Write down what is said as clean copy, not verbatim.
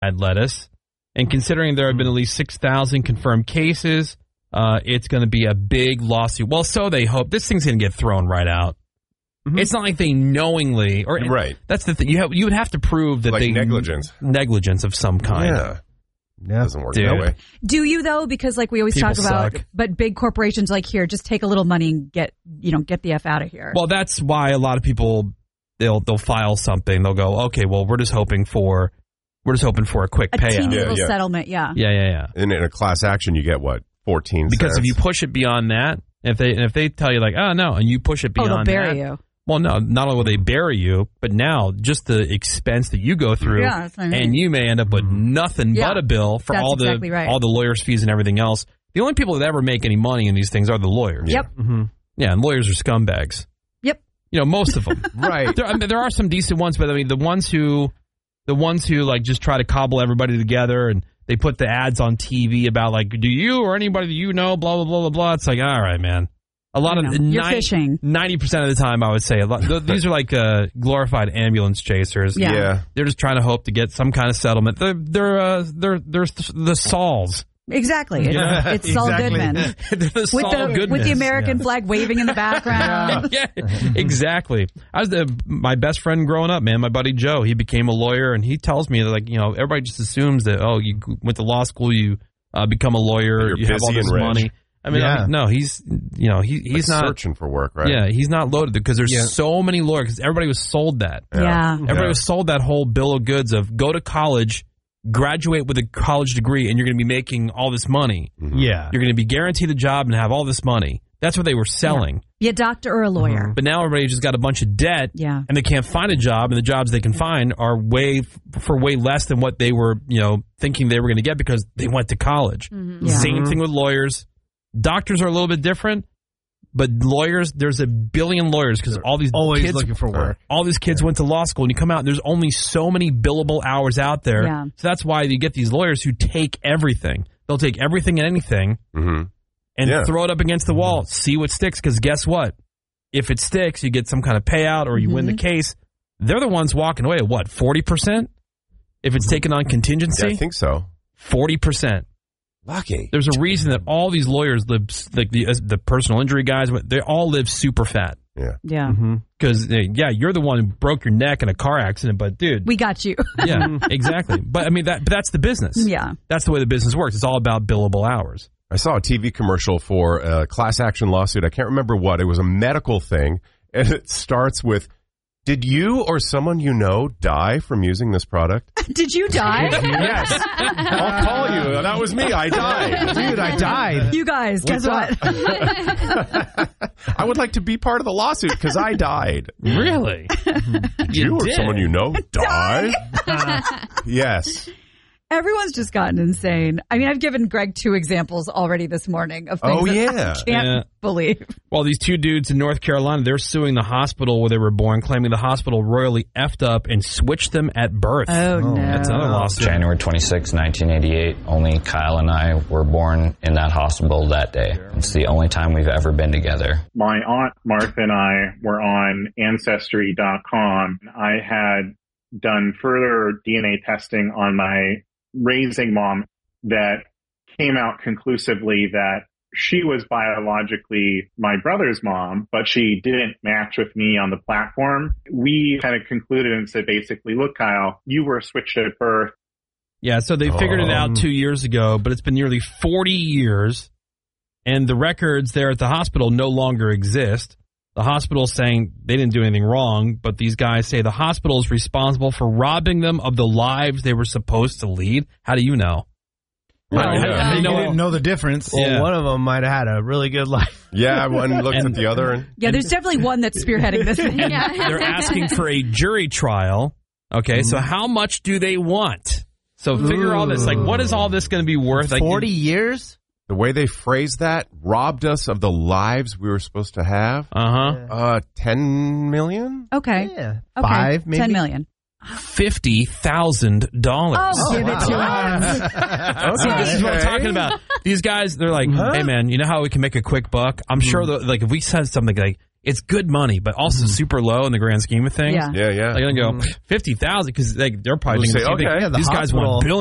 lettuce. And considering there have been at least 6,000 confirmed cases, it's going to be a big lawsuit. Well, so they hope. This thing's going to get thrown right out. Mm-hmm. It's not like they knowingly, or right. That's the thing. You would have to prove that like they negligence of some kind. Yeah. Doesn't work that way. Do you though? Because like we always People talk about, suck. but big corporations like here, just take a little money and get the F out of here. Well, that's why a lot of people they'll file something. They'll go, okay, well, we're just hoping for a quick payout. Teeny little settlement, yeah. Yeah. And in a class action, you get what, 14 cents? Because if you push it beyond that, if they tell you like, oh no, and you push it beyond they'll bury you. Well, no, not only will they bury you, but now just the expense that you go through, and you may end up with nothing but a bill for all the lawyers' fees and everything else. The only people that ever make any money in these things are the lawyers. Yep. Mm-hmm. Yeah, and lawyers are scumbags. Yep. Most of them. Right. There are some decent ones, but I mean the ones who like just try to cobble everybody together and they put the ads on TV about like, do you or anybody that you know, blah blah blah blah blah. It's like, all right, man. A lot of you're fishing. 90% of the time, I would say these are like glorified ambulance chasers. Yeah, they're just trying to hope to get some kind of settlement. They're the Sauls. Exactly. It's Saul Goodman. With the American flag waving in the background. Yeah, exactly. I was my best friend growing up, man. My buddy Joe. He became a lawyer, and he tells me that like everybody just assumes that you went to law school, you become a lawyer, you have all this money. I mean, no, he's he's not searching for work, right? Yeah, he's not loaded because there's so many lawyers. Because everybody was sold that. Yeah. Everybody was sold that whole bill of goods of go to college, graduate with a college degree, and you're going to be making all this money. Mm-hmm. Yeah, you're going to be guaranteed a job and have all this money. That's what they were selling. Be a doctor or a lawyer. Mm-hmm. But now everybody just got a bunch of debt, and they can't find a job, and the jobs they can find are way less than what they were thinking they were going to get because they went to college. Mm-hmm. Same thing with lawyers. Doctors are a little bit different, but lawyers, there's a billion lawyers because all these always kids looking for work. All these kids went to law school, and you come out, and there's only so many billable hours out there. Yeah. So that's why you get these lawyers who take everything. They'll take everything and anything and throw it up against the wall, see what sticks, because guess what? If it sticks, you get some kind of payout or you win the case. They're the ones walking away at what, 40%? If it's taken on contingency? Yeah, I think so. 40%. Lucky. There's a reason that all these lawyers live, like the personal injury guys, they all live super fat. Yeah. Because, you're the one who broke your neck in a car accident, but dude. We got you. Yeah, exactly. But I mean, that's the business. Yeah. That's the way the business works. It's all about billable hours. I saw a TV commercial for a class action lawsuit. I can't remember what. It was a medical thing. And it starts with, did you or someone you know die from using this product? Did you die? Yes. I'll call you. That was me. I died. Dude, I died. You guys, guess what? I would like to be part of the lawsuit because I died. Really? Did you or someone you know die? Yes. Everyone's just gotten insane. I mean, I've given Greg 2 examples already this morning of things I can't believe. Well, these 2 dudes in North Carolina, they're suing the hospital where they were born, claiming the hospital royally effed up and switched them at birth. Oh, no. That's another lawsuit. January 26, 1988, only Kyle and I were born in that hospital that day. It's the only time we've ever been together. My aunt Martha and I were on Ancestry.com. I had done further DNA testing on my raising mom that came out conclusively that she was biologically my brother's mom, but she didn't match with me on the platform. We kind of concluded and said, basically, look, Kyle, you were switched at birth. Yeah, so they figured it out 2 years ago, but it's been nearly 40 years, and the records there at the hospital no longer exist. The hospital's saying they didn't do anything wrong, but these guys say the hospital is responsible for robbing them of the lives they were supposed to lead. How do you know? They didn't know the difference. Well, one of them might have had a really good life. Yeah, one looks at the other. And there's definitely one that's spearheading this thing. They're asking for a jury trial. Okay, so how much do they want? So figure all this. Like, what is all this going to be worth? 40 years? The way they phrased that, robbed us of the lives we were supposed to have. 10 million? Okay. Yeah. Okay. 5, maybe? 10 million. $50,000. Oh, give it to us. See, this is what I'm talking about. These guys, they're like, hey, man, you know how we can make a quick buck? I'm sure, if we said something like, it's good money, but also super low in the grand scheme of things. Yeah. Yeah. They're going to go 50,000 because they're probably say, okay, these guys want billions.